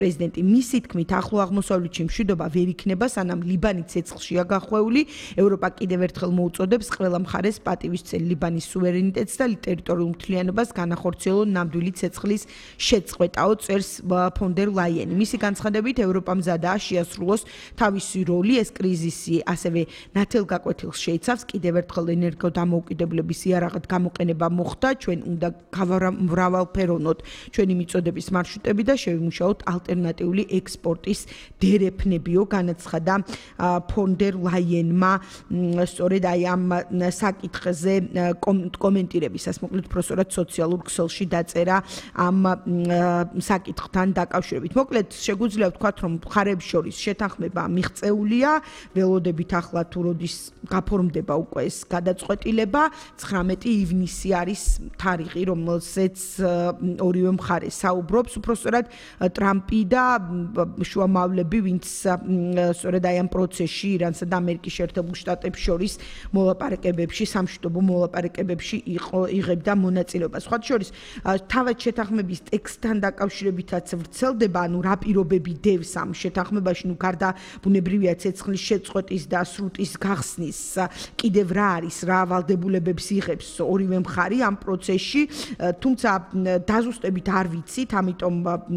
პრეზიდენტი მისი თქმით ახლო აღმოსავლეთში მშვიდობა ვერ იქნება, სანამ ლიბანი ცეცხლშია გახვეული. ევროპა კიდევ ერთხელ მოუწოდებს ყველა მხარეს პატივისცემ ლიბანის სუვერენიტეტს და ტერიტორიულ მთლიანობას განახორციელონ ნამდვილი ცეცხლის შეწყვეტაო, წერს ფონ დერ ლაიენი. მისი განცხადებით ევროპა მზადაა შეასრულოს თავისი როლი, ეს კრიზისი ასევე ნათელგაკვეთილს შეიცავს. კიდევ ერთხელ ენერგოდამოუკიდებლობის იარაღად გამოყენება მოხდა, ჩვენ უნდა გავამრავალფეროვნოთ ჩვენი მიწოდების მარშრუტები და შევიმუშაოთ ალტერნატიული ექსპორტის დერეფნებიო, განაცხადა ფონ დერ ლაიენმა სწორედ აი ამ საკითხზე კომენტირებისას. მოკლედ პროფესორად სოციალურ ქსელში დაწერა ამ საკითხთან დაკავშირებით. მოკლედ შეგვიძლია ვთქვათ, რომ მხარეებს შორის შეთანხმება მიღწეულია, ველოდებით ახლა თუ როდის გაფორმდება უკვე ეს გადაწყვეტილება, 19 ივნისი არის თარიღი, რომელზეც ორივე მხარე საუბრობს. უпростоრად ტრამპი და შუამავლები, ვინც სწორედ აი ამ პროცესში ირანსა და ამერიკის შეერთებულ შტატებს შორის მოლაპარაკებებში, სამშვიდობო მოლაპარაკებებში იღებდა მონაწილეობას. სხვა შორის თავად შეთანხმების ტექსტთან დაკავშირებითაც ვრცელდება, ანუ რა პირობები დევს ამ შეთანხმებაში, ნუ გარდა ბუნებრივია ცეცხლის შეწყვეტის და სრუტის გახსნის, კიდევ რა არის, რა ვალდებულებებს იღებს ორივე მხარი ამ პროცესში, თუმცა დაზუსტებით არ ვიცით, ამიტომ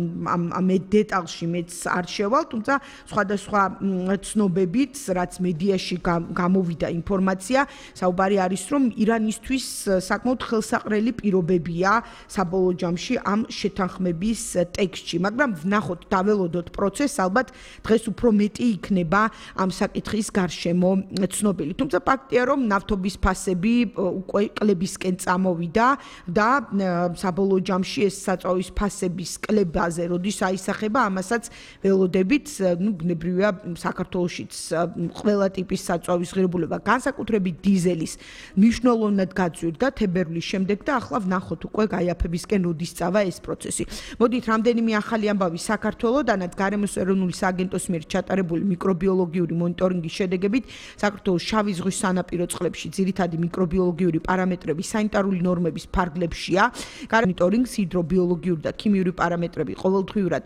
ამ დეტალში მეც არ შევალ, თუმცა სხვადასხვა ცნობებით, რაც მედიაში გამოვიდა ინფორმაცია, საუბარი არის, რომ ირანისთვის საკმაოდ ხელსაყრელი პირობებია საბოლოო ჯამში ამ შეთანხმების ტექსტში, მაგრამ ვნახოთ, დაველოდოთ პროცესს, ალბათ დღეს უფრო მეტი იქნება ამ საკითხის გარშემო ცნობილი. თუმცა ფაქტია, რომ ნავთობის ფასები უკვე კლებისკენ წამოვიდა და საბოლოო ჯამში ეს საწვავის ფასების კლებაზე, როდის აისახება, ამასაც ველოდებით, ბუნებრივია საქართველოშიც ყველა ტიპის საწვავის ღირებულება, განსაკუთრებით დიზელის მნიშვნელოვნად გაძვირდა თებერვლის შემდეგ და ახლა ვნახოთ უკვე გაიაფებისკენ როდის წავა ეს პროცესი. მოდით რამდენიმე ახალი ამბავი საქართველოდანაც გარემოს ეროვნული სააგენტოს მიერ ჩატარებული მიკრობიოლოგიური მონიტორინგის შედეგებით საქართველოს შავი ზღვის სანაპირო წყლებში ძირითადი მიკრობიოლოგიური პარამეტრები სანიტარული ნორმების ფარგლებშია. მონიტორინგს ჰიდრობიოლოგიური და ქიმიური პარამეტრები ყოველდღიურად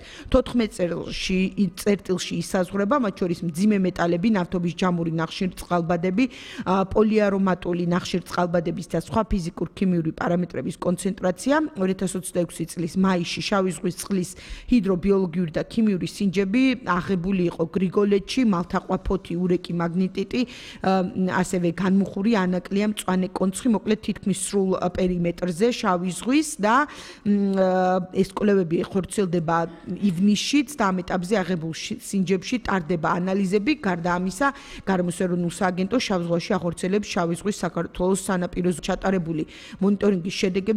14 წერტილში ისაზღვრება, მათ შორის მძიმე მეტალები, ნავთობის ჯამური ნახშირწყალბადები, პოლიარომატული ნახშირწყალბადების და სხვა ფიზიკურ-ქიმიური პარამეტრების კონცენტრაცია. 2026 წლის მაისში შავი ზღვის წყლის ჰიდრობიოლოგიური და ქიმიური სინჯები აღებული იყო გრიგოლეთში, მალთაყვაფოთი, ურეკი, მაგნიტიტი, ასევე განმუხური, ანაკლია, მწვანე კონცხი, მოკლედ თითქმის სრულ პერიმეტრზე შავი ზღვის და ეს კვლევები ხორციელდება ივნისშიც და ამ ეტაპზე აღებულ სინჯებში ტარდება ანალიზები. გარდა ამისა, გარემოს ეროვნულ სააგენტოს შავ ზღვაში ახორციელებს შავი ზღვის საქართველოს სანაპიროზე ჩატარებული მონიტორინგის შედეგები